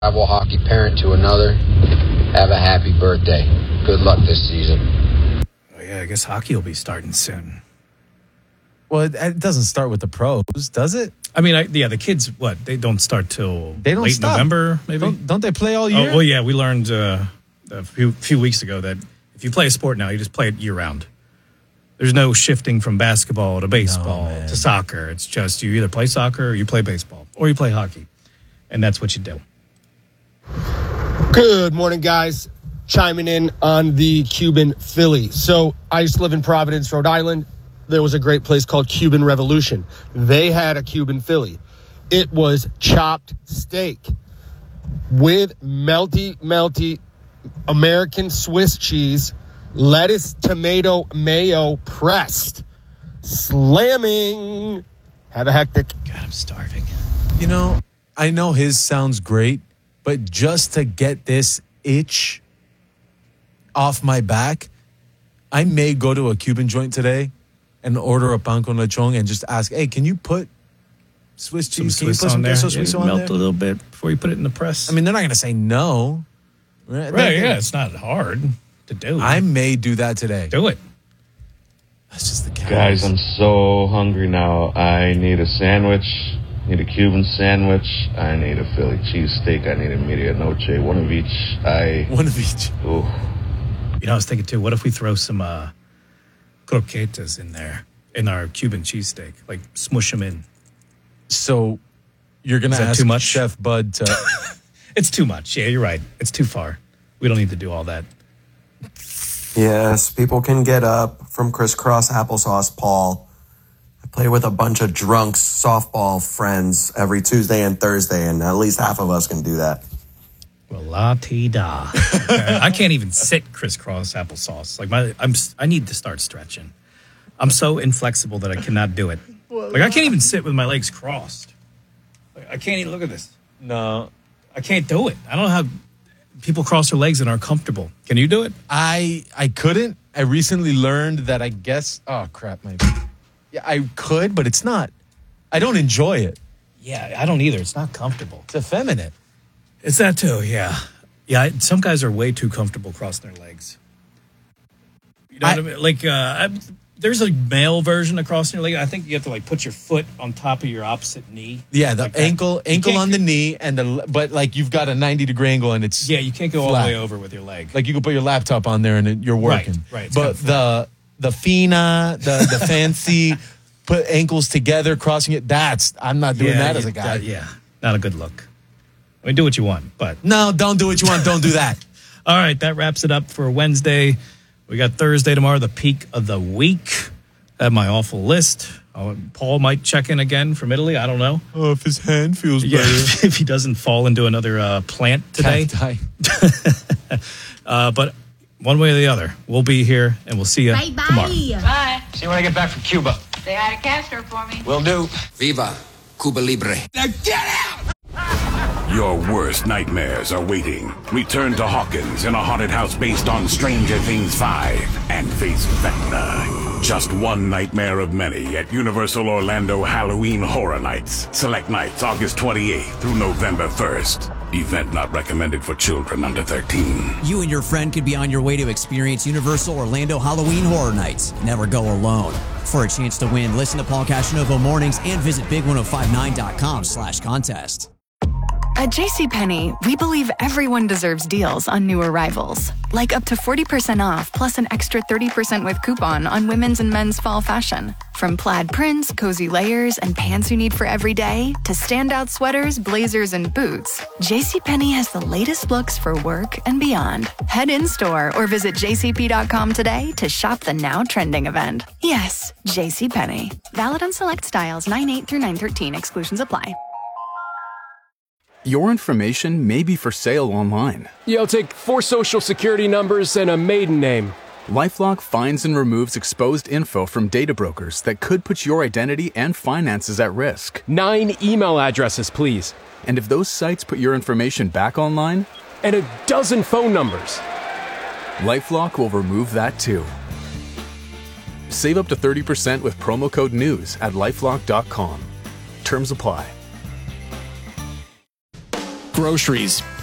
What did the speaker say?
travel hockey parent to another, have a happy birthday. Good luck this season. Oh, yeah, I guess hockey will be starting soon. Well, it doesn't start with the pros, does it? I mean, the kids, what? They don't start till late stop. November, maybe? Don't they play all year? Oh, well, yeah, we learned a few weeks ago that if you play a sport now, you just play it year-round. There's no shifting from basketball to baseball to soccer. It's just you either play soccer or you play baseball or you play hockey. And that's what you do. Good morning, guys. Chiming in on the Cuban Philly. So I used to live in Providence, Rhode Island. There was a great place called Cuban Revolution. They had a Cuban Philly. It was chopped steak with melty American Swiss cheese, lettuce, tomato, mayo, pressed. Slamming. Have a hectic. God, I'm starving. You know, I know his sounds great, but just to get this itch off my back, I may go to a Cuban joint today and order a pan con lechon and just ask, hey, can you put Swiss cheese? Can you put some queso suizo on there? Melt a little bit before you put it in the press. I mean, they're not going to say no. Right, yeah, it's not hard to do. I may do that today. Do it. That's just the Guys, I'm so hungry now. I need a sandwich. I need a Cuban sandwich. I need a Philly cheesesteak. I need a media noche. One of each. One of each. Ooh. You know, I was thinking, too, what if we throw some croquetas in there, in our Cuban cheesesteak? Like, smush them in. So, you're going to ask too much? Chef Bud to... It's too much. Yeah, you're right. It's too far. We don't need to do all that. Yes, people can get up from crisscross applesauce, Paul. I play with a bunch of drunks, softball friends every Tuesday and Thursday, and at least half of us can do that. Well, la-ti-da. I can't even sit crisscross applesauce. Like I need to start stretching. I'm so inflexible that I cannot do it. Like I can't even sit with my legs crossed. I can't even look at this. No. I can't do it. I don't know how people cross their legs and are comfortable. Can you do it? I couldn't. I recently learned that I guess... Oh, crap. Yeah, I could, but it's not. I don't enjoy it. Yeah, I don't either. It's not comfortable. It's effeminate. It's that too, yeah. Yeah, some guys are way too comfortable crossing their legs. You know what I mean? Like, there's a male version of crossing your leg. I think you have to, like, put your foot on top of your opposite knee. Yeah, the like ankle on the knee, but, like, you've got a 90-degree angle, and it's yeah, you can't go all the way over with your leg. Like, you can put your laptop on there, and you're working. Right. But the fina, the fancy, put ankles together, crossing it, I'm not doing that as a guy. Not a good look. I mean, do what you want, but... No, don't do what you want. Don't do that. All right, that wraps it up for Wednesday. We got Thursday tomorrow, the peak of the week. I have my awful list. Paul might check in again from Italy. I don't know. Oh, if his hand feels better. If he doesn't fall into another plant today. But one way or the other, we'll be here, and we'll see you tomorrow. Bye. See you when I get back from Cuba. Say hi to Castro for me. Will do. Viva Cuba Libre. Now get out! Your worst nightmares are waiting. Return to Hawkins in a haunted house based on Stranger Things 5 and face Vecna. Just one nightmare of many at Universal Orlando Halloween Horror Nights. Select nights August 28th through November 1st. Event not recommended for children under 13. You and your friend could be on your way to experience Universal Orlando Halloween Horror Nights. Never go alone. For a chance to win, listen to Paul Cashanovo Mornings and visit big1059.com/contest. At JCPenney, we believe everyone deserves deals on new arrivals. Like up to 40% off plus an extra 30% with coupon on women's and men's fall fashion. From plaid prints, cozy layers, and pants you need for every day, to standout sweaters, blazers, and boots, JCPenney has the latest looks for work and beyond. Head in-store or visit jcp.com today to shop the now trending event. Yes, JCPenney. Valid on select styles 9/8 through 9/13. Exclusions apply. Your information may be for sale online. Yeah, I'll take 4 social security numbers and a maiden name. LifeLock finds and removes exposed info from data brokers that could put your identity and finances at risk. 9 email addresses, please. And if those sites put your information back online? And a dozen phone numbers. LifeLock will remove that too. Save up to 30% with promo code NEWS at LifeLock.com. Terms apply. groceries.